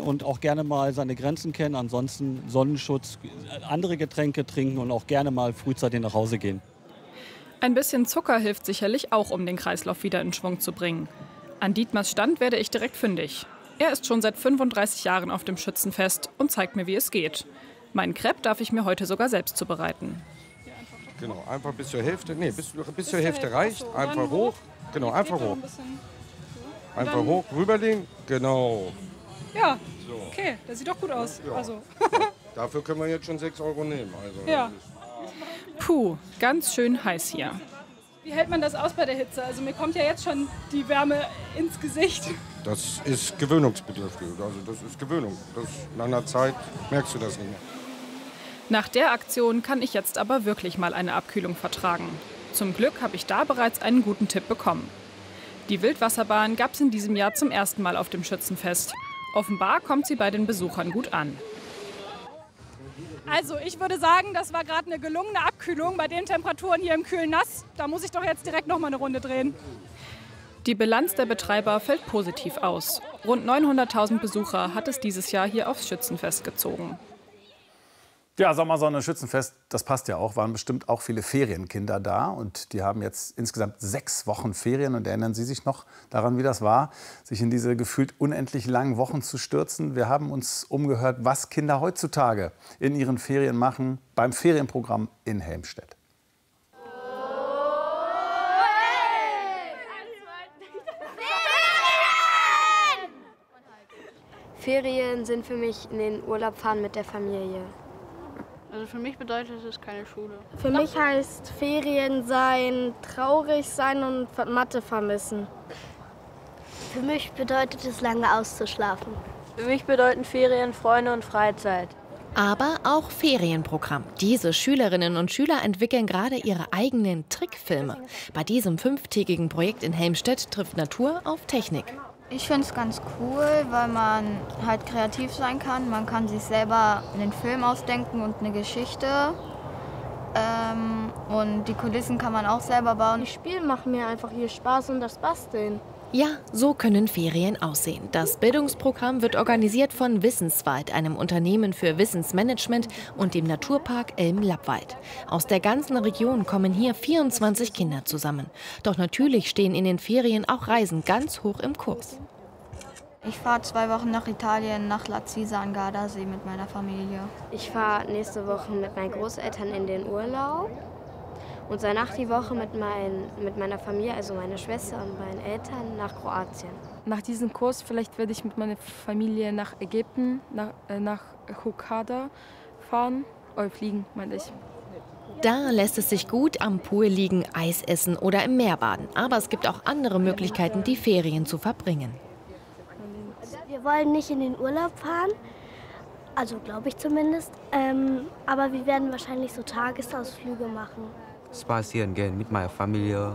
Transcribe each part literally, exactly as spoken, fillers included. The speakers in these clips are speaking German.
und auch gerne mal seine Grenzen kennen. Ansonsten Sonnenschutz, andere Getränke trinken und auch gerne mal frühzeitig nach Hause gehen. Ein bisschen Zucker hilft sicherlich auch, um den Kreislauf wieder in Schwung zu bringen. An Dietmars Stand werde ich direkt fündig. Er ist schon seit fünfunddreißig Jahren auf dem Schützenfest und zeigt mir, wie es geht. Meinen Crepe darf ich mir heute sogar selbst zubereiten. Genau, einfach bis zur Hälfte. Nee, bis, bis zur Hälfte reicht. Einfach hoch. Genau, einfach hoch. Einfach hoch, rüberlegen. Genau. Ja, okay, das sieht doch gut aus. Ja. Also. Dafür können wir jetzt schon sechs Euro nehmen. Also, ja. Puh, ganz schön heiß hier. Wie hält man das aus bei der Hitze? Also mir kommt ja jetzt schon die Wärme ins Gesicht. Das ist gewöhnungsbedürftig. Also das ist Gewöhnung. Das, nach einer Zeit merkst du das nicht mehr. Nach der Aktion kann ich jetzt aber wirklich mal eine Abkühlung vertragen. Zum Glück habe ich da bereits einen guten Tipp bekommen. Die Wildwasserbahn gab es in diesem Jahr zum ersten Mal auf dem Schützenfest. Offenbar kommt sie bei den Besuchern gut an. Also ich würde sagen, das war gerade eine gelungene Abkühlung bei den Temperaturen hier im kühlen Nass. Da muss ich doch jetzt direkt noch mal eine Runde drehen. Die Bilanz der Betreiber fällt positiv aus. Rund neunhunderttausend Besucher hat es dieses Jahr hier aufs Schützenfest gezogen. Ja, Sommersonne, Schützenfest, das passt ja auch. Waren bestimmt auch viele Ferienkinder da. Und die haben jetzt insgesamt sechs Wochen Ferien. Und erinnern Sie sich noch daran, wie das war, sich in diese gefühlt unendlich langen Wochen zu stürzen? Wir haben uns umgehört, was Kinder heutzutage in ihren Ferien machen beim Ferienprogramm in Helmstedt. Ferien sind für mich in den Urlaub fahren mit der Familie. Also für mich bedeutet es keine Schule. Für mich heißt Ferien sein, traurig sein und Mathe vermissen. Für mich bedeutet es, lange auszuschlafen. Für mich bedeuten Ferien Freunde und Freizeit. Aber auch Ferienprogramm. Diese Schülerinnen und Schüler entwickeln gerade ihre eigenen Trickfilme. Bei diesem fünftägigen Projekt in Helmstedt trifft Natur auf Technik. Ich finde es ganz cool, weil man halt kreativ sein kann. Man kann sich selber einen Film ausdenken und eine Geschichte. Ähm, und die Kulissen kann man auch selber bauen. Die Spiele machen mir einfach hier Spaß und das Basteln. Ja, so können Ferien aussehen. Das Bildungsprogramm wird organisiert von Wissenswald, einem Unternehmen für Wissensmanagement, und dem Naturpark Elm-Lappwald. Aus der ganzen Region kommen hier vierundzwanzig Kinder zusammen. Doch natürlich stehen in den Ferien auch Reisen ganz hoch im Kurs. Ich fahre zwei Wochen nach Italien, nach Lazisa an Gardasee mit meiner Familie. Ich fahre nächste Woche mit meinen Großeltern in den Urlaub. Und danach die Woche mit, mein, mit meiner Familie, also meiner Schwester und meinen Eltern, nach Kroatien. Nach diesem Kurs vielleicht werde ich mit meiner Familie nach Ägypten, nach, äh, nach Hurghada fahren, oder fliegen, meine ich. Da lässt es sich gut am Pool liegen, Eis essen oder im Meer baden. Aber es gibt auch andere Möglichkeiten, die Ferien zu verbringen. Wir wollen nicht in den Urlaub fahren, also glaube ich zumindest. Ähm, aber wir werden wahrscheinlich so Tagesausflüge machen. Spazieren gehen mit meiner Familie,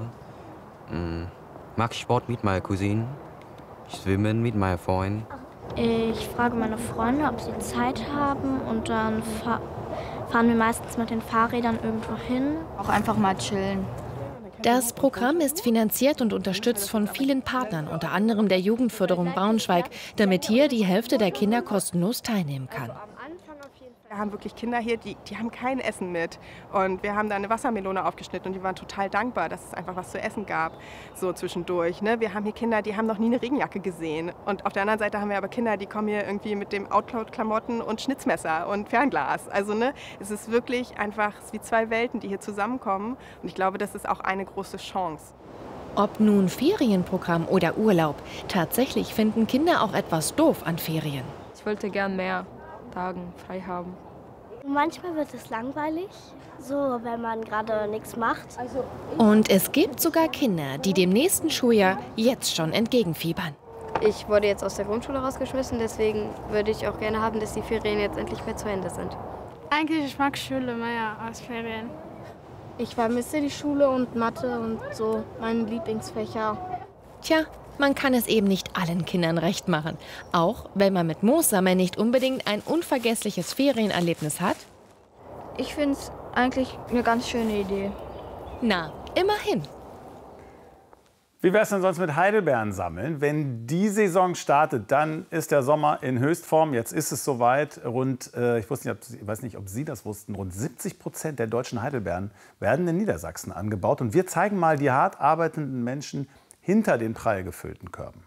mag Sport mit meiner Cousine, schwimmen mit meinen Freunden. Ich frage meine Freunde, ob sie Zeit haben, und dann fa fahren wir meistens mit den Fahrrädern irgendwo hin. Auch einfach mal chillen. Das Programm ist finanziert und unterstützt von vielen Partnern, unter anderem der Jugendförderung Braunschweig, damit hier die Hälfte der Kinder kostenlos teilnehmen kann. Wir haben wirklich Kinder hier, die, die haben kein Essen mit. Und wir haben da eine Wassermelone aufgeschnitten und die waren total dankbar, dass es einfach was zu essen gab, so zwischendurch. Ne? Wir haben hier Kinder, die haben noch nie eine Regenjacke gesehen. Und auf der anderen Seite haben wir aber Kinder, die kommen hier irgendwie mit dem Outcloud-Klamotten und Schnitzmesser und Fernglas. Also ne, es ist wirklich einfach wie zwei Welten, die hier zusammenkommen. Und ich glaube, das ist auch eine große Chance. Ob nun Ferienprogramm oder Urlaub, tatsächlich finden Kinder auch etwas doof an Ferien. Ich wollte gern mehr Tage frei haben. Manchmal wird es langweilig, so wenn man gerade nichts macht. Und es gibt sogar Kinder, die dem nächsten Schuljahr jetzt schon entgegenfiebern. Ich wurde jetzt aus der Grundschule rausgeschmissen, deswegen würde ich auch gerne haben, dass die Ferien jetzt endlich mehr zu Ende sind. Eigentlich ich mag Schule mehr als Ferien. Ich vermisse die Schule und Mathe und so, meine Lieblingsfächer. Tja, man kann es eben nicht allen Kindern recht machen. Auch wenn man mit Moossammeln nicht unbedingt ein unvergessliches Ferienerlebnis hat. Ich finde es eigentlich eine ganz schöne Idee. Na, immerhin. Wie wäre es denn sonst mit Heidelbeeren sammeln? Wenn die Saison startet, dann ist der Sommer in Höchstform. Jetzt ist es soweit. Rund, äh, ich, wusste nicht, ob, ich weiß nicht, ob Sie das wussten, rund siebzig Prozent der deutschen Heidelbeeren werden in Niedersachsen angebaut. Und wir zeigen mal die hart arbeitenden Menschen hinter den prall gefüllten Körben.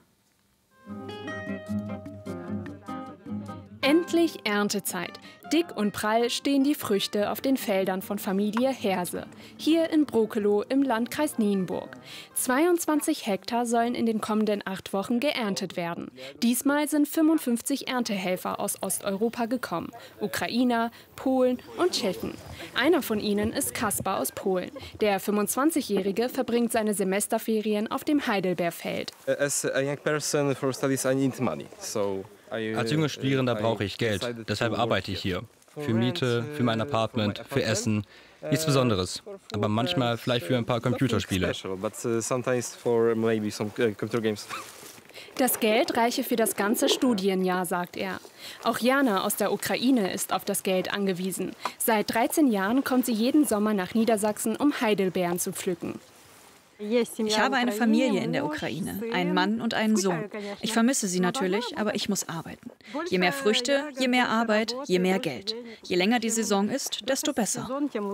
Endlich Erntezeit. Dick und prall stehen die Früchte auf den Feldern von Familie Herse, hier in Brokelow im Landkreis Nienburg. zweiundzwanzig Hektar sollen in den kommenden acht Wochen geerntet werden. Diesmal sind fünfundfünfzig Erntehelfer aus Osteuropa gekommen, Ukrainer, Polen und Tschechen. Einer von ihnen ist Kaspar aus Polen. Der fünfundzwanzigjährige verbringt seine Semesterferien auf dem Heidelbeerfeld. As a young person for studies, I need money. So Als junger Studierender brauche ich Geld, deshalb arbeite ich hier. Für Miete, für mein Apartment, für Essen. Nichts Besonderes, aber manchmal vielleicht für ein paar Computerspiele. Das Geld reiche für das ganze Studienjahr, sagt er. Auch Jana aus der Ukraine ist auf das Geld angewiesen. Seit dreizehn Jahren kommt sie jeden Sommer nach Niedersachsen, um Heidelbeeren zu pflücken. Ich habe eine Familie in der Ukraine, einen Mann und einen Sohn. Ich vermisse sie natürlich, aber ich muss arbeiten. Je mehr Früchte, je mehr Arbeit, je mehr Geld. Je länger die Saison ist, desto besser.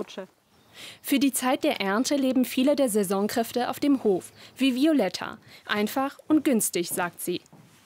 Für die Zeit der Ernte leben viele der Saisonkräfte auf dem Hof, wie Violetta. Einfach und günstig, sagt sie.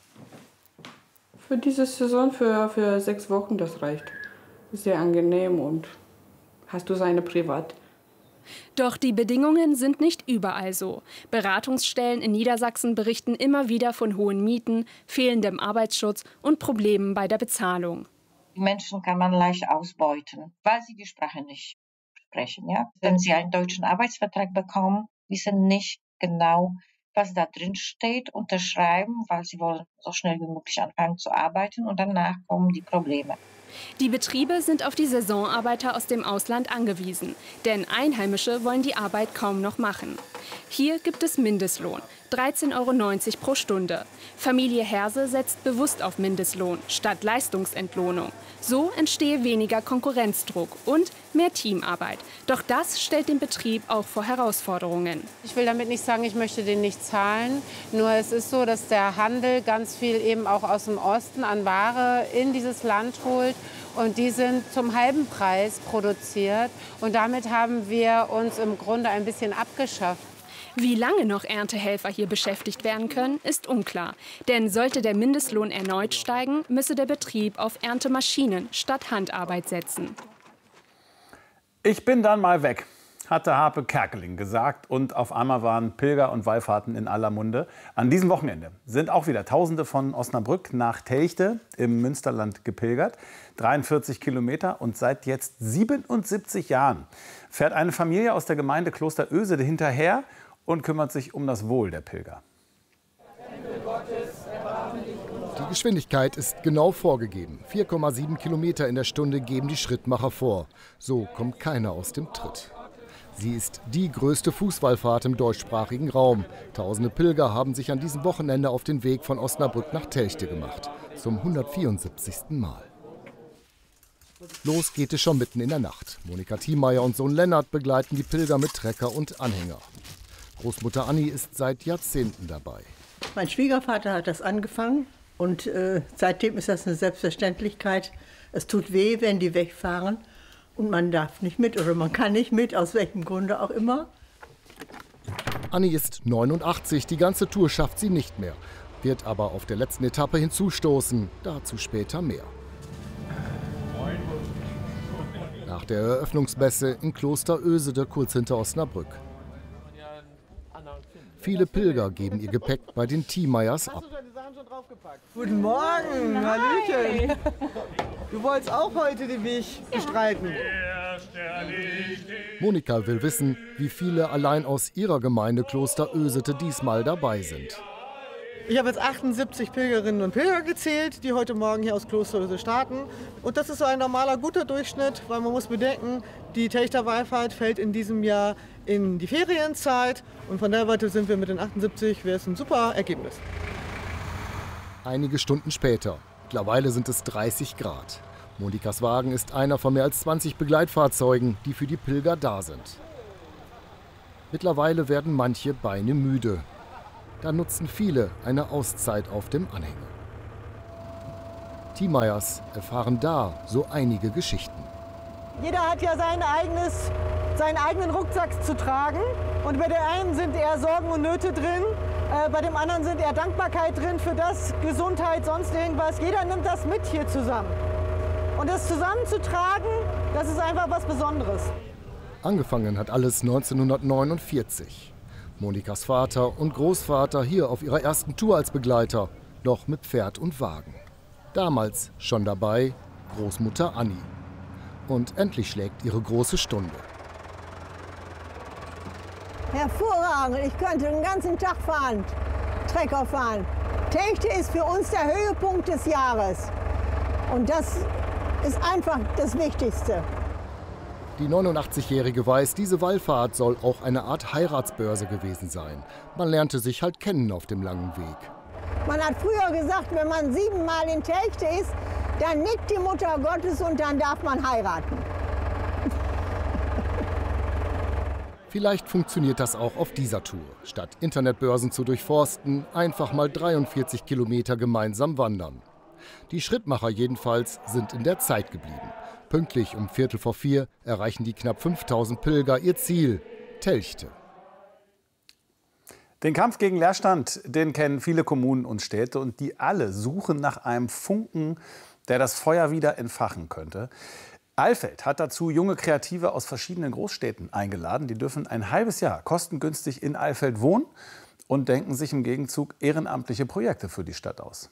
Für diese Saison, für, für sechs Wochen, das reicht. Sehr angenehm und hast du seine Privat. Doch die Bedingungen sind nicht überall so. Beratungsstellen in Niedersachsen berichten immer wieder von hohen Mieten, fehlendem Arbeitsschutz und Problemen bei der Bezahlung. Die Menschen kann man leicht ausbeuten, weil sie die Sprache nicht sprechen. Ja? Wenn sie einen deutschen Arbeitsvertrag bekommen, wissen nicht genau, was da drin steht, unterschreiben, weil sie wollen so schnell wie möglich anfangen zu arbeiten und danach kommen die Probleme. Die Betriebe sind auf die Saisonarbeiter aus dem Ausland angewiesen, denn Einheimische wollen die Arbeit kaum noch machen. Hier gibt es Mindestlohn, dreizehn Euro neunzig pro Stunde. Familie Herse setzt bewusst auf Mindestlohn statt Leistungsentlohnung. So entstehe weniger Konkurrenzdruck und mehr Teamarbeit. Doch das stellt den Betrieb auch vor Herausforderungen. Ich will damit nicht sagen, ich möchte den nicht zahlen. Nur es ist so, dass der Handel ganz viel eben auch aus dem Osten an Ware in dieses Land holt. Und die sind zum halben Preis produziert. Und damit haben wir uns im Grunde ein bisschen abgeschafft. Wie lange noch Erntehelfer hier beschäftigt werden können, ist unklar. Denn sollte der Mindestlohn erneut steigen, müsse der Betrieb auf Erntemaschinen statt Handarbeit setzen. Ich bin dann mal weg, hatte Harpe Kerkeling gesagt. Und auf einmal waren Pilger und Wallfahrten in aller Munde. An diesem Wochenende sind auch wieder Tausende von Osnabrück nach Telchte im Münsterland gepilgert. dreiundvierzig Kilometer und seit jetzt siebenundsiebzig Jahren fährt eine Familie aus der Gemeinde Kloster Oesede hinterher und kümmert sich um das Wohl der Pilger. Die Geschwindigkeit ist genau vorgegeben. vier Komma sieben Kilometer in der Stunde geben die Schrittmacher vor. So kommt keiner aus dem Tritt. Sie ist die größte Fußwallfahrt im deutschsprachigen Raum. Tausende Pilger haben sich an diesem Wochenende auf den Weg von Osnabrück nach Telchte gemacht. Zum hundertvierundsiebzigsten Mal. Los geht es schon mitten in der Nacht. Monika Thiemeyer und Sohn Lennart begleiten die Pilger mit Trecker und Anhänger. Großmutter Anni ist seit Jahrzehnten dabei. Mein Schwiegervater hat das angefangen und äh, seitdem ist das eine Selbstverständlichkeit. Es tut weh, wenn die wegfahren und man darf nicht mit oder man kann nicht mit, aus welchem Grunde auch immer. Anni ist neunundachtzig, die ganze Tour schafft sie nicht mehr, wird aber auf der letzten Etappe hinzustoßen, dazu später mehr. Nach der Eröffnungsmesse in Kloster Oesede kurz hinter Osnabrück. Viele Pilger geben ihr Gepäck bei den Thiemeyers ab. Guten Morgen, Hallöchen. Du wolltest auch heute den Weg bestreiten. Monika will wissen, wie viele allein aus ihrer Gemeinde Kloster Oesede diesmal dabei sind. Ich habe jetzt achtundsiebzig Pilgerinnen und Pilger gezählt, die heute Morgen hier aus Kloster Oesede starten. Und das ist so ein normaler, guter Durchschnitt, weil man muss bedenken, die Telchter Wallfahrt fällt in diesem Jahr in die Ferienzeit. Und von der Seite sind wir mit den achtundsiebzig, wäre es ein super Ergebnis. Einige Stunden später. Mittlerweile sind es dreißig Grad. Monikas Wagen ist einer von mehr als zwanzig Begleitfahrzeugen, die für die Pilger da sind. Mittlerweile werden manche Beine müde. Da nutzen viele eine Auszeit auf dem Anhänger. Thiemeyers erfahren da so einige Geschichten. Jeder hat ja sein eigenes, seinen eigenen Rucksack zu tragen. Und bei der einen sind eher Sorgen und Nöte drin, äh, bei dem anderen sind eher Dankbarkeit drin für das, Gesundheit, sonst irgendwas. Jeder nimmt das mit hier zusammen. Und das zusammenzutragen, das ist einfach was Besonderes. Angefangen hat alles neunzehnhundertneunundvierzig. Monikas Vater und Großvater hier auf ihrer ersten Tour als Begleiter, noch mit Pferd und Wagen. Damals schon dabei Großmutter Anni. Und endlich schlägt ihre große Stunde. Hervorragend, ich könnte den ganzen Tag fahren, Trecker fahren. Telchte ist für uns der Höhepunkt des Jahres. Und das ist einfach das Wichtigste. Die neunundachtzigjährige weiß, diese Wallfahrt soll auch eine Art Heiratsbörse gewesen sein. Man lernte sich halt kennen auf dem langen Weg. Man hat früher gesagt, wenn man siebenmal in Telchte ist, dann nickt die Mutter Gottes und dann darf man heiraten. Vielleicht funktioniert das auch auf dieser Tour. Statt Internetbörsen zu durchforsten, einfach mal dreiundvierzig Kilometer gemeinsam wandern. Die Schrittmacher jedenfalls sind in der Zeit geblieben. Pünktlich um Viertel vor vier erreichen die knapp fünftausend Pilger ihr Ziel, Telchte. Den Kampf gegen Leerstand, den kennen viele Kommunen und Städte und die alle suchen nach einem Funken, der das Feuer wieder entfachen könnte. Alfeld hat dazu junge Kreative aus verschiedenen Großstädten eingeladen. Die dürfen ein halbes Jahr kostengünstig in Alfeld wohnen und denken sich im Gegenzug ehrenamtliche Projekte für die Stadt aus.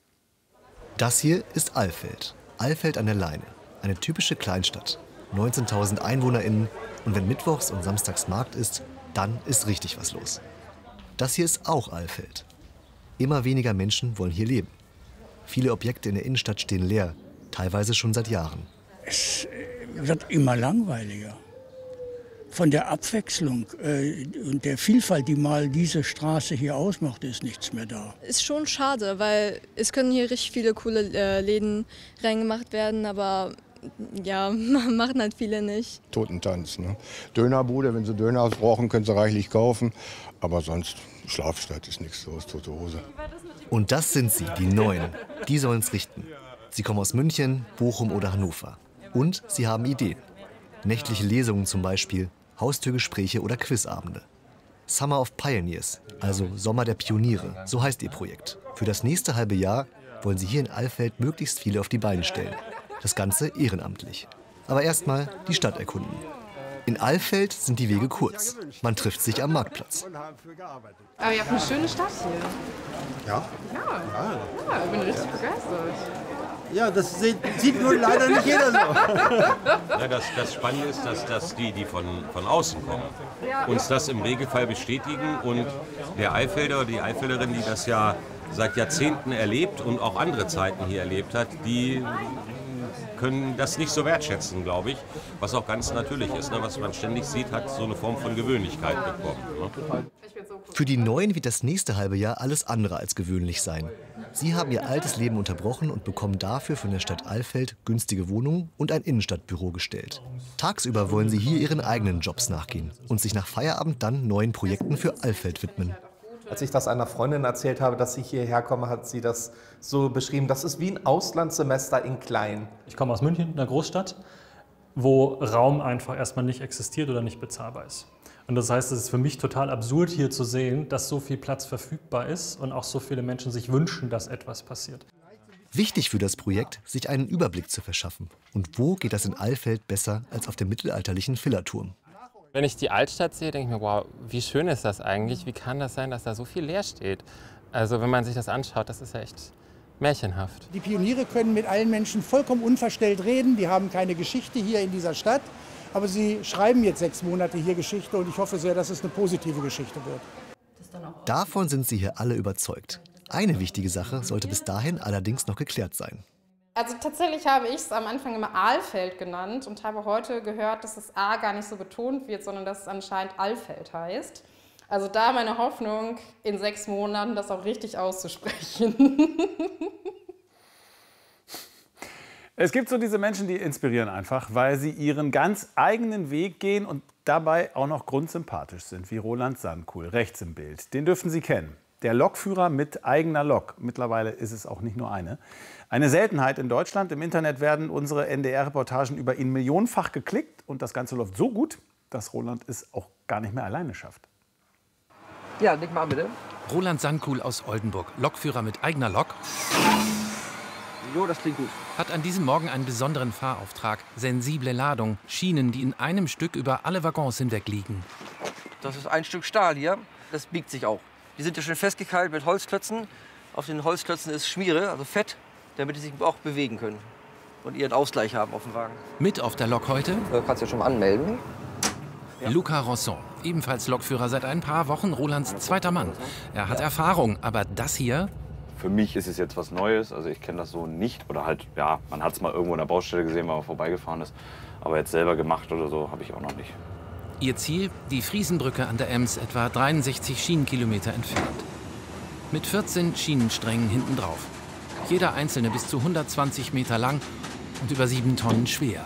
Das hier ist Alfeld. Alfeld an der Leine. Eine typische Kleinstadt. neunzehntausend EinwohnerInnen. Und wenn mittwochs und samstags Markt ist, dann ist richtig was los. Das hier ist auch Alfeld. Immer weniger Menschen wollen hier leben. Viele Objekte in der Innenstadt stehen leer, teilweise schon seit Jahren. Es wird immer langweiliger. Von der Abwechslung äh, und der Vielfalt, die mal diese Straße hier ausmacht, ist nichts mehr da. Ist schon schade, weil es können hier richtig viele coole äh, Läden reingemacht werden, aber ja, machen halt viele nicht. Totentanz, ne? Dönerbude, wenn Sie Döner brauchen, können Sie reichlich kaufen. Aber sonst, Schlafstadt ist nichts los, tote Hose. Und das sind sie, die Neuen. Die sollen es richten. Sie kommen aus München, Bochum oder Hannover. Und sie haben Ideen. Nächtliche Lesungen zum Beispiel, Haustürgespräche oder Quizabende. Summer of Pioneers, also Sommer der Pioniere, so heißt ihr Projekt. Für das nächste halbe Jahr wollen sie hier in Alfeld möglichst viele auf die Beine stellen. Das Ganze ehrenamtlich. Aber erstmal die Stadt erkunden. In Alfeld sind die Wege kurz. Man trifft sich am Marktplatz. Aber ihr habt eine schöne Stadt hier. Ja? Ja, ja. ja ich bin richtig begeistert. Ja, das sieht, sieht nur leider nicht jeder so. Ja, das, das Spannende ist, dass, dass die, die von, von außen kommen, uns das im Regelfall bestätigen. Und der Alfelder oder die Alfelderin, die das ja seit Jahrzehnten erlebt und auch andere Zeiten hier erlebt hat, die können das nicht so wertschätzen, glaube ich. Was auch ganz natürlich ist, ne? Was man ständig sieht, hat so eine Form von Gewöhnlichkeit bekommen. Ne? Für die Neuen wird das nächste halbe Jahr alles andere als gewöhnlich sein. Sie haben ihr altes Leben unterbrochen und bekommen dafür von der Stadt Alfeld günstige Wohnungen und ein Innenstadtbüro gestellt. Tagsüber wollen sie hier ihren eigenen Jobs nachgehen und sich nach Feierabend dann neuen Projekten für Alfeld widmen. Als ich das einer Freundin erzählt habe, dass ich hierher komme, hat sie das so beschrieben, das ist wie ein Auslandssemester in klein. Ich komme aus München, einer Großstadt, wo Raum einfach erstmal nicht existiert oder nicht bezahlbar ist. Und das heißt, es ist für mich total absurd hier zu sehen, dass so viel Platz verfügbar ist und auch so viele Menschen sich wünschen, dass etwas passiert. Wichtig für das Projekt, sich einen Überblick zu verschaffen. Und wo geht das in Alfeld besser als auf dem mittelalterlichen Villarturm? Wenn ich die Altstadt sehe, denke ich mir, wow, wie schön ist das eigentlich? Wie kann das sein, dass da so viel leer steht? Also wenn man sich das anschaut, das ist ja echt märchenhaft. Die Pioniere können mit allen Menschen vollkommen unverstellt reden. Die haben keine Geschichte hier in dieser Stadt. Aber sie schreiben jetzt sechs Monate hier Geschichte und ich hoffe sehr, dass es eine positive Geschichte wird. Davon sind sie hier alle überzeugt. Eine wichtige Sache sollte bis dahin allerdings noch geklärt sein. Also tatsächlich habe ich es am Anfang immer Alfeld genannt und habe heute gehört, dass das A gar nicht so betont wird, sondern dass es anscheinend Alfeld heißt. Also da meine Hoffnung, in sechs Monaten das auch richtig auszusprechen. Es gibt so diese Menschen, die inspirieren einfach, weil sie ihren ganz eigenen Weg gehen und dabei auch noch grundsympathisch sind, wie Roland Sandkuhl, rechts im Bild. Den dürften Sie kennen. Der Lokführer mit eigener Lok. Mittlerweile ist es auch nicht nur eine. Eine Seltenheit in Deutschland. Im Internet werden unsere N D R-Reportagen über ihn millionenfach geklickt. Und das Ganze läuft so gut, dass Roland es auch gar nicht mehr alleine schafft. Ja, nick mal bitte. Roland Sankuhl aus Oldenburg, Lokführer mit eigener Lok. Jo, das klingt gut. Hat an diesem Morgen einen besonderen Fahrauftrag. Sensible Ladung, Schienen, die in einem Stück über alle Waggons hinweg liegen. Das ist ein Stück Stahl hier. Das biegt sich auch. Die sind ja schön festgekeilt mit Holzklötzen. Auf den Holzklötzen ist Schmiere, also Fett, damit die sich auch bewegen können und ihren Ausgleich haben auf dem Wagen. Mit auf der Lok heute? Du kannst ja schon mal anmelden. Ja. Luca Rosson, ebenfalls Lokführer seit ein paar Wochen, Rolands zweiter Mann. Er hat Erfahrung, aber das hier? Für mich ist es jetzt was Neues. Also ich kenne das so nicht. Oder halt, ja, man hat es mal irgendwo in der Baustelle gesehen, wenn man vorbeigefahren ist. Aber jetzt selber gemacht oder so habe ich auch noch nicht. Ihr Ziel? Die Friesenbrücke an der Ems, etwa dreiundsechzig Schienenkilometer entfernt. Mit vierzehn Schienensträngen hinten drauf. Jeder einzelne bis zu hundertzwanzig Meter lang und über sieben Tonnen schwer.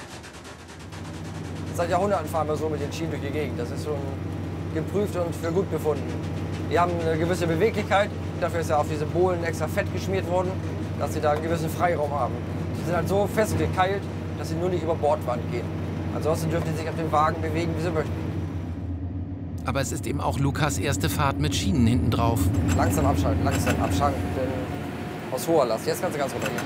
Seit Jahrhunderten fahren wir so mit den Schienen durch die Gegend. Das ist schon geprüft und für gut befunden. Die haben eine gewisse Beweglichkeit. Dafür ist ja auf diese Bohlen extra Fett geschmiert worden, dass sie da einen gewissen Freiraum haben. Sie sind halt so festgekeilt, dass sie nur nicht über Bordwand gehen. Ansonsten dürfen sie sich auf dem Wagen bewegen, wie sie möchten. Aber es ist eben auch Lukas erste Fahrt mit Schienen hinten drauf. Langsam abschalten, langsam abschalten, denn aus hoher Last. Jetzt kannst du ganz runter gehen.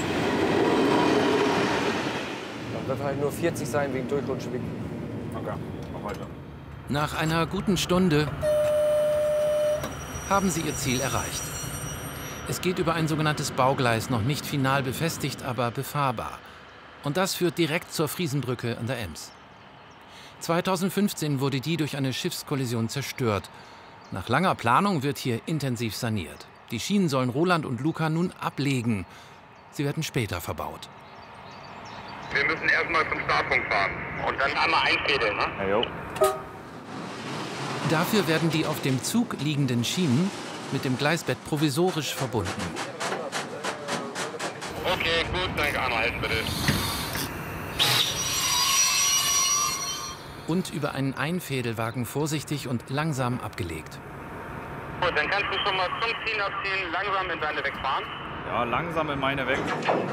Dann wird halt nur vierzig sein wegen Durchrutschen. Okay, mach weiter. Nach einer guten Stunde haben sie ihr Ziel erreicht. Es geht über ein sogenanntes Baugleis, noch nicht final befestigt, aber befahrbar. Und das führt direkt zur Friesenbrücke an der Ems. zweitausendfünfzehn wurde die durch eine Schiffskollision zerstört. Nach langer Planung wird hier intensiv saniert. Die Schienen sollen Roland und Luca nun ablegen. Sie werden später verbaut. Wir müssen erstmal zum Startpunkt fahren und dann einmal einfädeln, ne? Ja, jo. Dafür werden die auf dem Zug liegenden Schienen mit dem Gleisbett provisorisch verbunden. Okay, gut, danke. Einmal halten bitte. Und über einen Einfädelwagen vorsichtig und langsam abgelegt. Gut, dann kannst du schon mal zum Ziehen abziehen, langsam in deine wegfahren. Ja, langsam in meine weg.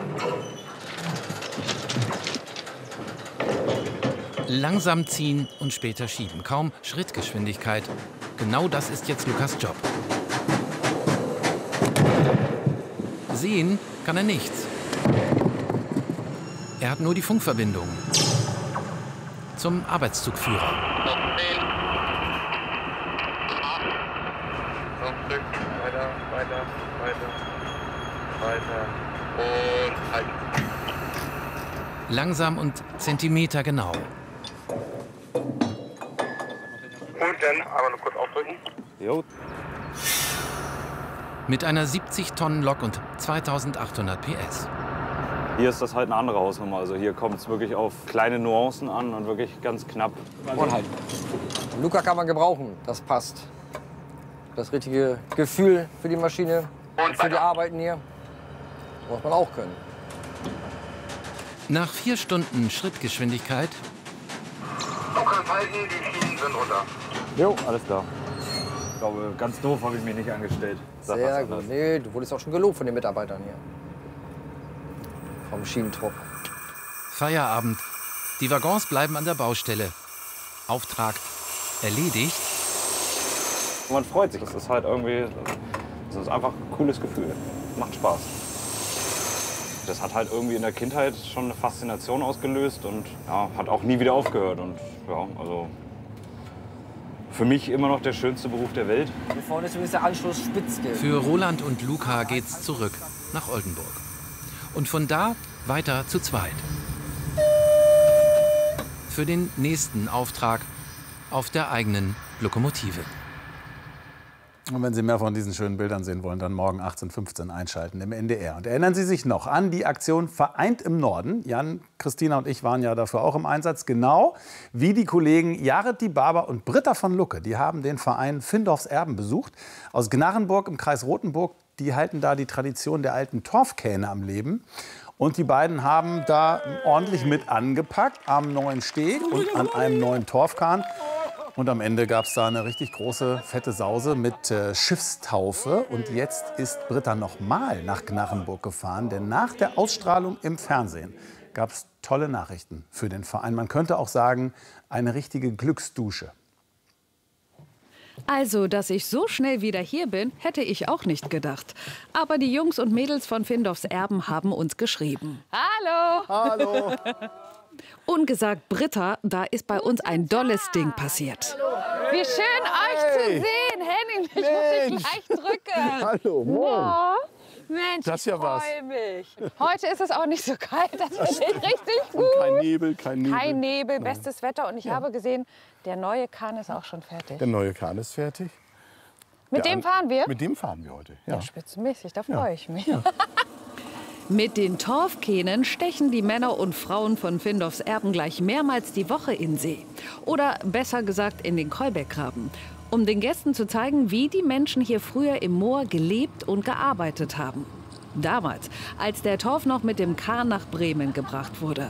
Langsam ziehen und später schieben. Kaum Schrittgeschwindigkeit. Genau das ist jetzt Lukas Job. Sehen kann er nichts. Er hat nur die Funkverbindung zum Arbeitszugführer. Weiter, weiter, weiter, weiter und halten. Langsam und zentimetergenau. Und dann aber noch kurz aufdrücken. Jo. Mit einer siebzig Tonnen Lok und zweitausendachthundert P S. Hier ist das halt eine andere Hausnummer. Also hier kommt es wirklich auf kleine Nuancen an und wirklich ganz knapp. Und halt. Luca kann man gebrauchen, das passt. Das richtige Gefühl für die Maschine und für die Arbeiten hier muss man auch können. Nach vier Stunden Schrittgeschwindigkeit. Du kannst halten, die Schienen sind runter. Jo, alles klar. Ich glaube, ganz doof habe ich mich nicht angestellt. Sag Sehr gut. Nee, du wurdest auch schon gelobt von den Mitarbeitern hier. Vom Schienentrupp. Feierabend. Die Waggons bleiben an der Baustelle. Auftrag erledigt. Man freut sich. Das ist halt irgendwie, das ist einfach ein cooles Gefühl. Macht Spaß. Das hat halt irgendwie in der Kindheit schon eine Faszination ausgelöst und ja, hat auch nie wieder aufgehört. Und ja, also für mich immer noch der schönste Beruf der Welt. Hier vorne ist übrigens der Anschluss Spitzke. Für Roland und Luca geht's zurück nach Oldenburg. Und von da weiter zu zweit. Für den nächsten Auftrag auf der eigenen Lokomotive. Und wenn Sie mehr von diesen schönen Bildern sehen wollen, dann morgen achtzehn Uhr fünfzehn einschalten im N D R. Und erinnern Sie sich noch an die Aktion Vereint im Norden? Jan, Christina und ich waren ja dafür auch im Einsatz. Genau wie die Kollegen Jared Die Barber und Britta von Lucke. Die haben den Verein Findorfs Erben besucht. Aus Gnarrenburg im Kreis Rothenburg. Die halten da die Tradition der alten Torfkähne am Leben. Und die beiden haben da ordentlich mit angepackt am neuen Steg und an einem neuen Torfkahn. Und am Ende gab es da eine richtig große, fette Sause mit äh, Schiffstaufe. Und jetzt ist Britta noch mal nach Gnarrenburg gefahren. Denn nach der Ausstrahlung im Fernsehen gab es tolle Nachrichten für den Verein. Man könnte auch sagen, eine richtige Glücksdusche. Also, dass ich so schnell wieder hier bin, hätte ich auch nicht gedacht. Aber die Jungs und Mädels von Findorfs Erben haben uns geschrieben. Hallo! Hallo! Ungesagt Britta, da ist bei uns ein dolles Ding passiert. Wie schön, euch zu sehen. Henning, ich muss dich gleich drücken. Hallo, moin. Ja. Mensch, Das ist ja ich was. freue mich. Heute ist es auch nicht so kalt, das finde ich richtig gut. Und kein Nebel, kein Nebel. Kein Nebel, bestes Wetter. Und ich habe gesehen, der neue Kahn ist auch schon fertig. Der neue Kahn ist fertig. Mit Der dem an- fahren wir? Mit dem fahren wir heute, ja. Ja, spitzenmäßig, da freue ich mich. Mit den Torfkähnen stechen die Männer und Frauen von Findorfs Erben gleich mehrmals die Woche in See. Oder besser gesagt in den Kolbeckgraben. Um den Gästen zu zeigen, wie die Menschen hier früher im Moor gelebt und gearbeitet haben. Damals, als der Torf noch mit dem Kahn nach Bremen gebracht wurde.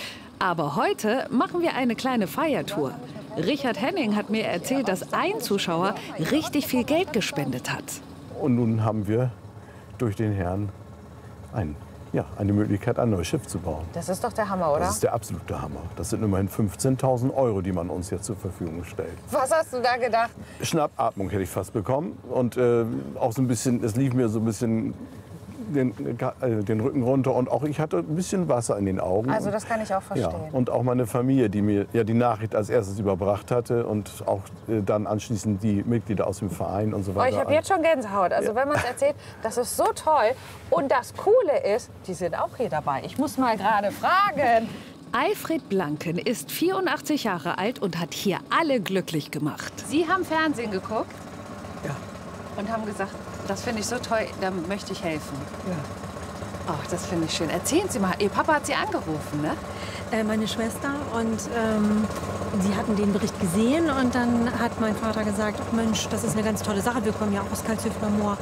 Aber heute machen wir eine kleine Feiertour. Richard Henning hat mir erzählt, dass ein Zuschauer richtig viel Geld gespendet hat. Und nun haben wir durch den Herrn ein, ja, eine Möglichkeit, ein neues Schiff zu bauen. Das ist doch der Hammer, oder? Das ist der absolute Hammer. Das sind immerhin fünfzehntausend Euro, die man uns jetzt zur Verfügung stellt. Was hast du da gedacht? Schnappatmung hätte ich fast bekommen. Und äh, auch so ein bisschen, es lief mir so ein bisschen den, äh, den Rücken runter. Und auch ich hatte ein bisschen Wasser in den Augen. Also das kann ich auch verstehen. Ja, und auch meine Familie, die mir ja die Nachricht als erstes überbracht hatte. Und auch äh, dann anschließend die Mitglieder aus dem Verein und so Oh, weiter. ich habe jetzt schon Gänsehaut. Also Ja. wenn man es erzählt, das ist so toll. Und das Coole ist, die sind auch hier dabei. Ich muss mal gerade fragen. Alfred Blanken ist vierundachtzig Jahre alt und hat hier alle glücklich gemacht. Sie haben Fernsehen geguckt? Ja. Und haben gesagt, Das finde ich so toll, da möchte ich helfen. ja. Ach, das finde ich schön. Erzählen Sie mal, Ihr Papa hat Sie angerufen, ne? Äh, meine Schwester und ähm, sie hatten den Bericht gesehen und dann hat mein Vater gesagt, ach Mensch, das ist eine ganz tolle Sache, wir kommen ja auch aus Karlshöfner Moor.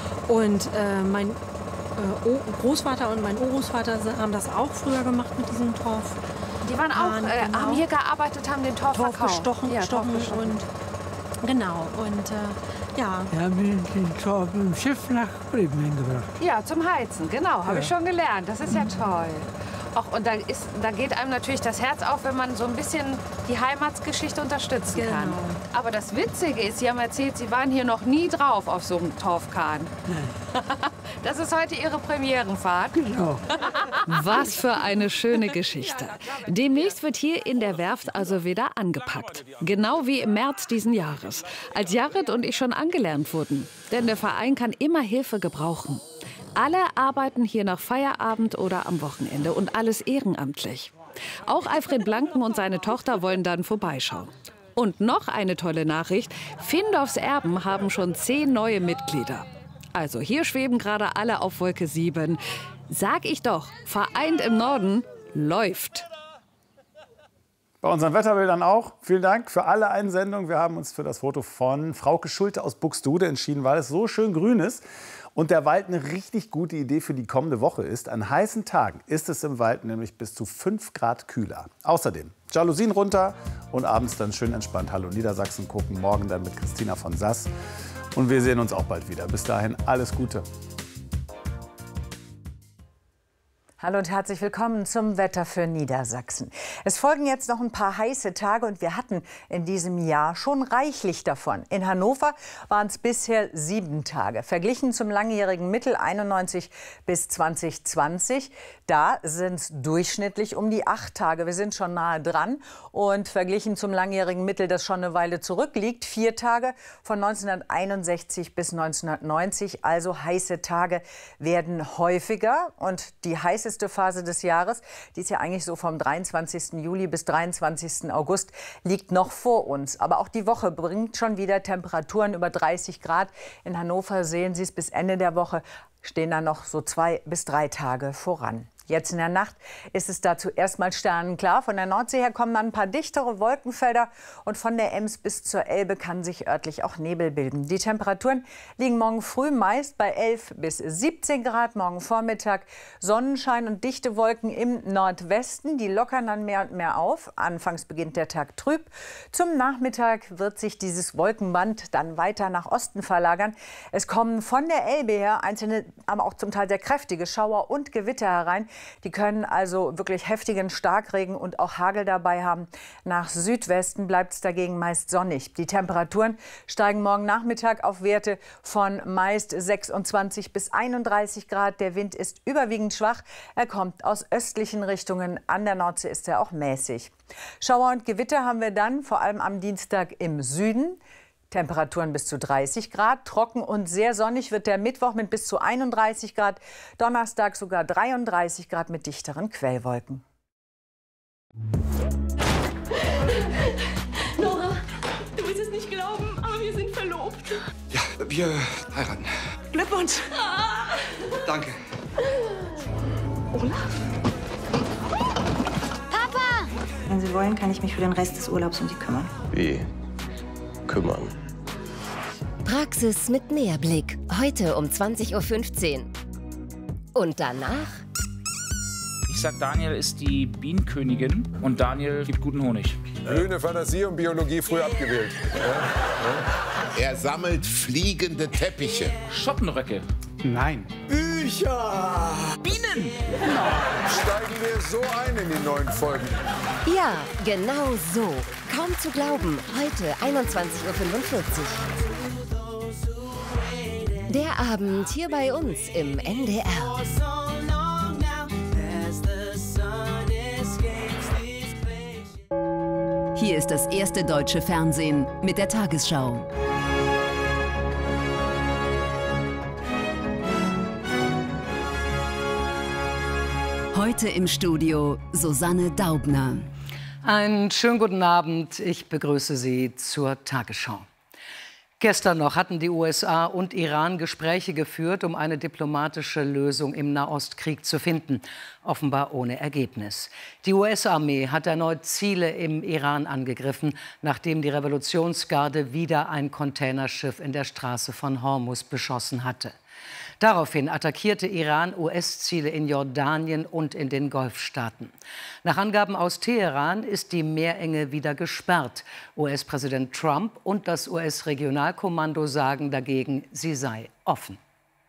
Und äh, mein äh, O- Großvater und mein Urgroßvater haben das auch früher gemacht mit diesem Torf. Die waren auch, Hahn, äh, genau. haben hier gearbeitet, haben den Torf, Torf verkauft. gestochen, Ja, gestochen Torf gestochen. und genau und äh, ja. Wir haben den, den Torf mit dem Schiff nach Bremen hingebracht. Ja, zum Heizen, genau, habe Ja. ich schon gelernt. Das ist ja toll. Auch, und da, ist, da geht einem natürlich das Herz auf, wenn man so ein bisschen die Heimatsgeschichte unterstützen Genau. kann. Aber das Witzige ist, Sie haben erzählt, Sie waren hier noch nie drauf auf so einem Torfkahn. Nein. Das ist heute Ihre Premierenfahrt. Genau. Was für eine schöne Geschichte. Demnächst wird hier in der Werft also wieder angepackt. Genau wie im März diesen Jahres, als Jared und ich schon angelernt wurden. Denn der Verein kann immer Hilfe gebrauchen. Alle arbeiten hier nach Feierabend oder am Wochenende und alles ehrenamtlich. Auch Alfred Blanken und seine Tochter wollen dann vorbeischauen. Und noch eine tolle Nachricht: Findorfs Erben haben schon zehn neue Mitglieder. Also hier schweben gerade alle auf Wolke sieben. Sag ich doch, vereint im Norden läuft. Bei unseren Wetterbildern auch. Vielen Dank für alle Einsendungen. Wir haben uns für das Foto von Frauke Schulte aus Buxtehude entschieden, weil es so schön grün ist und der Wald eine richtig gute Idee für die kommende Woche ist. An heißen Tagen ist es im Wald nämlich bis zu fünf Grad kühler. Außerdem Jalousien runter und abends dann schön entspannt Hallo Niedersachsen gucken. Morgen dann mit Christina von Sass. Und wir sehen uns auch bald wieder. Bis dahin alles Gute. Hallo und herzlich willkommen zum Wetter für Niedersachsen. Es folgen jetzt noch ein paar heiße Tage und wir hatten in diesem Jahr schon reichlich davon. In Hannover waren es bisher sieben Tage. Verglichen zum langjährigen Mittel einundneunzig bis zwanzig zwanzig, da sind es durchschnittlich um die acht Tage. Wir sind schon nahe dran und verglichen zum langjährigen Mittel, das schon eine Weile zurückliegt, vier Tage von neunzehnhunderteinundsechzig bis neunzehnhundertneunzig. Also heiße Tage werden häufiger und die heiße Phase des Jahres, die ist ja eigentlich so vom dreiundzwanzigsten Juli bis dreiundzwanzigsten August, liegt noch vor uns. Aber auch die Woche bringt schon wieder Temperaturen über dreißig Grad. In Hannover sehen Sie es, bis Ende der Woche stehen da noch so zwei bis drei Tage voran. Jetzt in der Nacht ist es dazu erstmal sternenklar. Von der Nordsee her kommen dann ein paar dichtere Wolkenfelder und von der Ems bis zur Elbe kann sich örtlich auch Nebel bilden. Die Temperaturen liegen morgen früh meist bei elf bis siebzehn Grad, morgen Vormittag Sonnenschein und dichte Wolken im Nordwesten. Die lockern dann mehr und mehr auf. Anfangs beginnt der Tag trüb. Zum Nachmittag wird sich dieses Wolkenband dann weiter nach Osten verlagern. Es kommen von der Elbe her einzelne, aber auch zum Teil sehr kräftige Schauer und Gewitter herein. Die können also wirklich heftigen Starkregen und auch Hagel dabei haben. Nach Südwesten bleibt es dagegen meist sonnig. Die Temperaturen steigen morgen Nachmittag auf Werte von meist sechsundzwanzig bis einunddreißig Grad. Der Wind ist überwiegend schwach. Er kommt aus östlichen Richtungen. An der Nordsee ist er auch mäßig. Schauer und Gewitter haben wir dann vor allem am Dienstag im Süden. Temperaturen bis zu dreißig Grad. Trocken und sehr sonnig wird der Mittwoch mit bis zu einunddreißig Grad. Donnerstag sogar dreiunddreißig Grad mit dichteren Quellwolken. Nora, du willst es nicht glauben, aber wir sind verlobt. Ja, wir heiraten. Glückwunsch. Danke. Olaf? Papa! Wenn Sie wollen, kann ich mich für den Rest des Urlaubs um Sie kümmern. Wie? Kümmern. Praxis mit Mehrblick. Heute um zwanzig Uhr fünfzehn. Und danach? Ich sag, Daniel ist die Bienenkönigin und Daniel gibt guten Honig. Blühende Fantasie und Biologie früh abgewählt. Ja, ja. Er sammelt fliegende Teppiche. Schottenröcke. Nein. Bücher. Bienen. Steigen wir so ein in die neuen Folgen. Ja, genau so. Kaum zu glauben. Heute einundzwanzig Uhr fünfundvierzig. Der Abend hier bei uns im N D R. Hier ist das erste deutsche Fernsehen mit der Tagesschau. Heute im Studio Susanne Daubner. Einen schönen guten Abend. Ich begrüße Sie zur Tagesschau. Gestern noch hatten die U S A und Iran Gespräche geführt, um eine diplomatische Lösung im Nahostkrieg zu finden. Offenbar ohne Ergebnis. Die U S-Armee hat erneut Ziele im Iran angegriffen, nachdem die Revolutionsgarde wieder ein Containerschiff in der Straße von Hormuz beschossen hatte. Daraufhin attackierte Iran U S-Ziele in Jordanien und in den Golfstaaten. Nach Angaben aus Teheran ist die Meerenge wieder gesperrt. U S-Präsident Trump und das U S-Regionalkommando sagen dagegen, sie sei offen.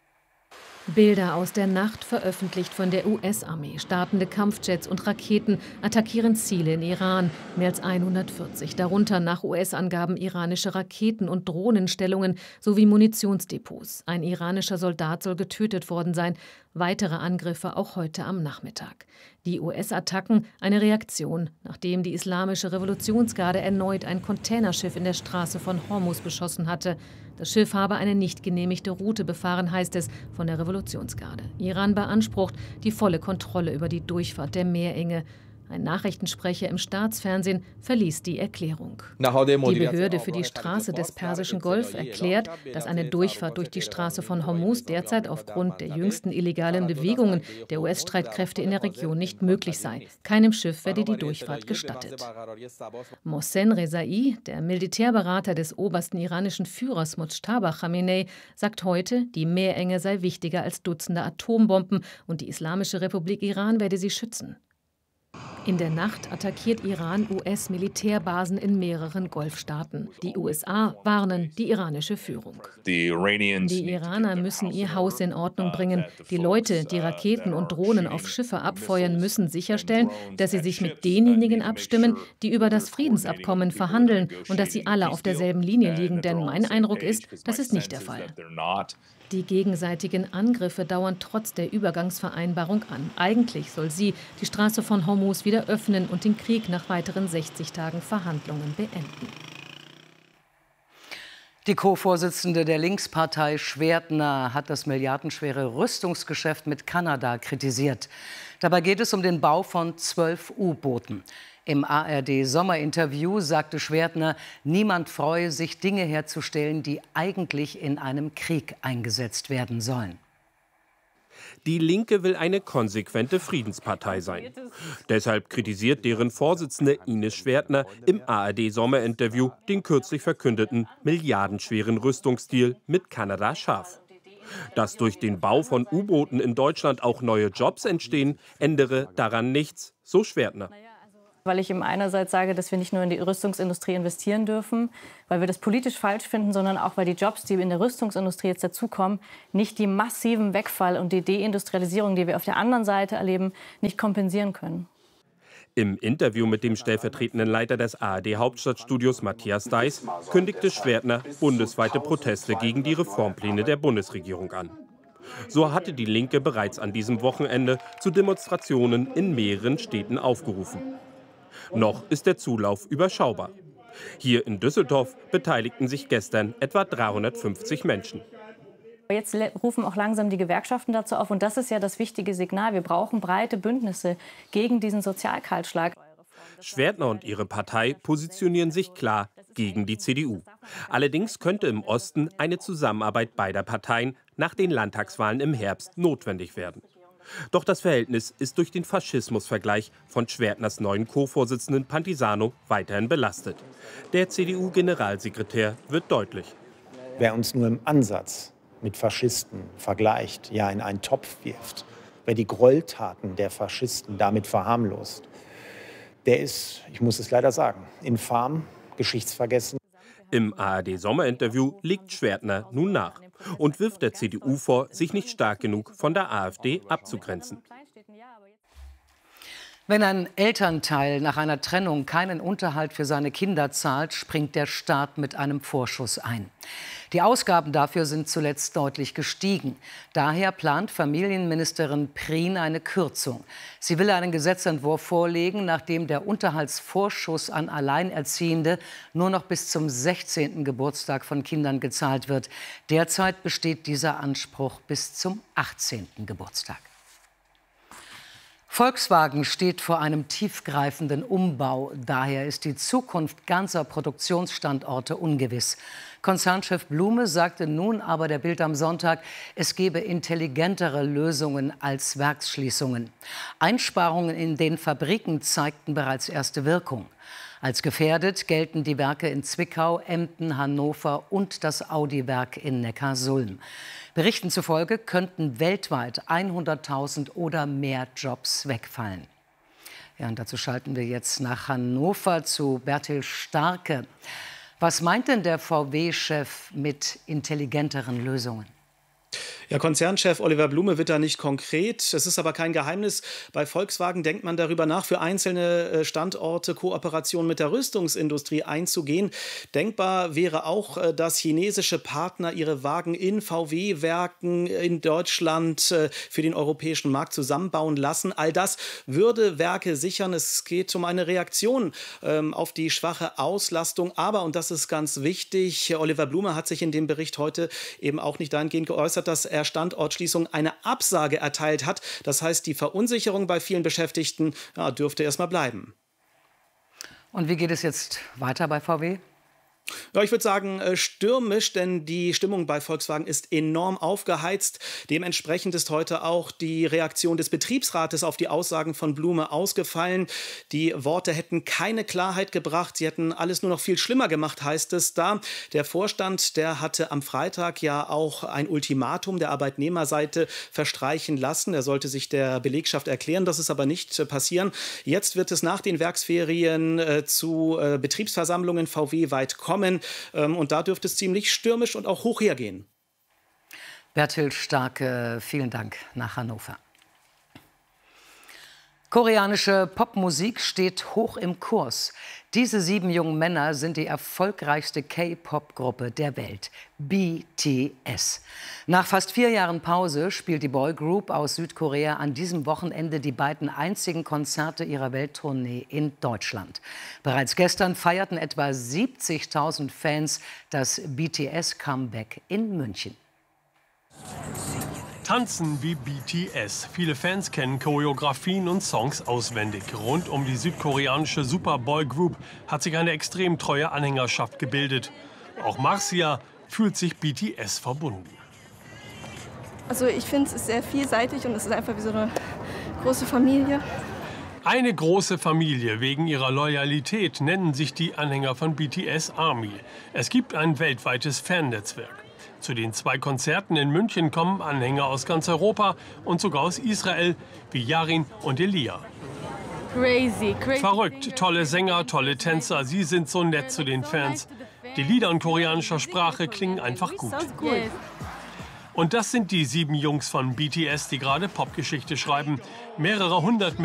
Bilder aus der Nacht, veröffentlicht von der U S-Armee. Startende Kampfjets und Raketen attackieren Ziele in Iran. Mehr als hundertvierzig, darunter nach U S-Angaben iranische Raketen- und Drohnenstellungen sowie Munitionsdepots. Ein iranischer Soldat soll getötet worden sein. Weitere Angriffe auch heute am Nachmittag. Die U S-Attacken eine Reaktion, nachdem die Islamische Revolutionsgarde erneut ein Containerschiff in der Straße von Hormuz beschossen hatte. Das Schiff habe eine nicht genehmigte Route befahren, heißt es von der Revolutionsgarde. Iran beansprucht die volle Kontrolle über die Durchfahrt der Meerenge. Ein Nachrichtensprecher im Staatsfernsehen verließ die Erklärung. Die Behörde für die Straße des Persischen Golf erklärt, dass eine Durchfahrt durch die Straße von Hormuz derzeit aufgrund der jüngsten illegalen Bewegungen der U S-Streitkräfte in der Region nicht möglich sei. Keinem Schiff werde die Durchfahrt gestattet. Mohsen Rezai, der Militärberater des obersten iranischen Führers Mojtaba Khamenei, sagt heute, die Meerenge sei wichtiger als Dutzende Atombomben und die Islamische Republik Iran werde sie schützen. In der Nacht attackiert Iran U S-Militärbasen in mehreren Golfstaaten. Die U S A warnen die iranische Führung. Die Iraner müssen ihr Haus in Ordnung bringen. Die Leute, die Raketen und Drohnen auf Schiffe abfeuern, müssen sicherstellen, dass sie sich mit denjenigen abstimmen, die über das Friedensabkommen verhandeln und dass sie alle auf derselben Linie liegen. Denn mein Eindruck ist, das ist nicht der Fall. Die gegenseitigen Angriffe dauern trotz der Übergangsvereinbarung an. Eigentlich soll sie die Straße von Hormuz wieder öffnen und den Krieg nach weiteren sechzig Tagen Verhandlungen beenden. Die Co-Vorsitzende der Linkspartei Schwertner hat das milliardenschwere Rüstungsgeschäft mit Kanada kritisiert. Dabei geht es um den Bau von zwölf U-Booten. Im A R D-Sommerinterview sagte Schwertner, niemand freue sich, Dinge herzustellen, die eigentlich in einem Krieg eingesetzt werden sollen. Die Linke will eine konsequente Friedenspartei sein. Deshalb kritisiert deren Vorsitzende Ines Schwertner im A R D-Sommerinterview den kürzlich verkündeten milliardenschweren Rüstungsdeal mit Kanada scharf. Dass durch den Bau von U-Booten in Deutschland auch neue Jobs entstehen, ändere daran nichts, so Schwertner. Weil ich ihm einerseits sage, dass wir nicht nur in die Rüstungsindustrie investieren dürfen, weil wir das politisch falsch finden, sondern auch, weil die Jobs, die in der Rüstungsindustrie jetzt dazukommen, nicht die massiven Wegfall und die Deindustrialisierung, die wir auf der anderen Seite erleben, nicht kompensieren können. Im Interview mit dem stellvertretenden Leiter des A R D-Hauptstadtstudios Matthias Deiß kündigte Schwertner bundesweite Proteste gegen die Reformpläne der Bundesregierung an. So hatte die Linke bereits an diesem Wochenende zu Demonstrationen in mehreren Städten aufgerufen. Noch ist der Zulauf überschaubar. Hier in Düsseldorf beteiligten sich gestern etwa dreihundertfünfzig Menschen. Jetzt rufen auch langsam die Gewerkschaften dazu auf. Und das ist ja das wichtige Signal. Wir brauchen breite Bündnisse gegen diesen Sozialkahlschlag. Schwertner und ihre Partei positionieren sich klar gegen die C D U. Allerdings könnte im Osten eine Zusammenarbeit beider Parteien nach den Landtagswahlen im Herbst notwendig werden. Doch das Verhältnis ist durch den Faschismusvergleich von Schwertners neuen Co-Vorsitzenden Pantisano weiterhin belastet. Der C D U-Generalsekretär wird deutlich. Wer uns nur im Ansatz mit Faschisten vergleicht, ja in einen Topf wirft, wer die Gräueltaten der Faschisten damit verharmlost, der ist, ich muss es leider sagen, infam, geschichtsvergessen. Im A R D-Sommerinterview legt Schwertner nun nach und wirft der C D U vor, sich nicht stark genug von der AfD abzugrenzen. Wenn ein Elternteil nach einer Trennung keinen Unterhalt für seine Kinder zahlt, springt der Staat mit einem Vorschuss ein. Die Ausgaben dafür sind zuletzt deutlich gestiegen. Daher plant Familienministerin Prien eine Kürzung. Sie will einen Gesetzentwurf vorlegen, nachdem der Unterhaltsvorschuss an Alleinerziehende nur noch bis zum sechzehnten Geburtstag von Kindern gezahlt wird. Derzeit besteht dieser Anspruch bis zum achtzehnten Geburtstag. Volkswagen steht vor einem tiefgreifenden Umbau. Daher ist die Zukunft ganzer Produktionsstandorte ungewiss. Konzernchef Blume sagte nun aber der Bild am Sonntag, es gebe intelligentere Lösungen als Werksschließungen. Einsparungen in den Fabriken zeigten bereits erste Wirkung. Als gefährdet gelten die Werke in Zwickau, Emden, Hannover und das Audi-Werk in Neckarsulm. Berichten zufolge könnten weltweit hunderttausend oder mehr Jobs wegfallen. Ja, und dazu schalten wir jetzt nach Hannover zu Bertil Starke. Was meint denn der V W-Chef mit intelligenteren Lösungen? Ja, Konzernchef Oliver Blume wird da nicht konkret. Es ist aber kein Geheimnis. Bei Volkswagen denkt man darüber nach, für einzelne Standorte Kooperationen mit der Rüstungsindustrie einzugehen. Denkbar wäre auch, dass chinesische Partner ihre Wagen in V W-Werken in Deutschland für den europäischen Markt zusammenbauen lassen. All das würde Werke sichern. Es geht um eine Reaktion ähm, auf die schwache Auslastung. Aber, und das ist ganz wichtig, Oliver Blume hat sich in dem Bericht heute eben auch nicht dahingehend geäußert, dass er Standortschließung eine Absage erteilt hat. Das heißt, die Verunsicherung bei vielen Beschäftigten ja, dürfte erst mal bleiben. Und wie geht es jetzt weiter bei V W? Ja, ich würde sagen, stürmisch, denn die Stimmung bei Volkswagen ist enorm aufgeheizt. Dementsprechend ist heute auch die Reaktion des Betriebsrates auf die Aussagen von Blume ausgefallen. Die Worte hätten keine Klarheit gebracht, sie hätten alles nur noch viel schlimmer gemacht, heißt es da. Der Vorstand, der hatte am Freitag ja auch ein Ultimatum der Arbeitnehmerseite verstreichen lassen. Er sollte sich der Belegschaft erklären, das ist aber nicht passieren. Jetzt wird es nach den Werksferien äh, zu äh, Betriebsversammlungen V W weit kommen. Und da dürfte es ziemlich stürmisch und auch hoch hergehen. Bertil Starke, vielen Dank nach Hannover. Koreanische Popmusik steht hoch im Kurs. Diese sieben jungen Männer sind die erfolgreichste K-Pop-Gruppe der Welt, B T S. Nach fast vier Jahren Pause spielt die Boygroup aus Südkorea an diesem Wochenende die beiden einzigen Konzerte ihrer Welttournee in Deutschland. Bereits gestern feierten etwa siebzigtausend Fans das B T S-Comeback in München. Tanzen wie B T S. Viele Fans kennen Choreografien und Songs auswendig. Rund um die südkoreanische Superboy-Group hat sich eine extrem treue Anhängerschaft gebildet. Auch Marcia fühlt sich B T S verbunden. Also ich finde, es ist sehr vielseitig und es ist einfach wie so eine große Familie. Eine große Familie. Wegen ihrer Loyalität nennen sich die Anhänger von B T S Army. Es gibt ein weltweites Fannetzwerk. Zu den zwei Konzerten in München kommen Anhänger aus ganz Europa und sogar aus Israel, wie Yarin und Elia. Crazy, crazy. Verrückt, tolle Sänger, tolle Tänzer, sie sind so nett zu den Fans. Die Lieder in koreanischer Sprache klingen einfach gut. Und das sind die sieben Jungs von B T S, die gerade Popgeschichte schreiben. Mehrere hundert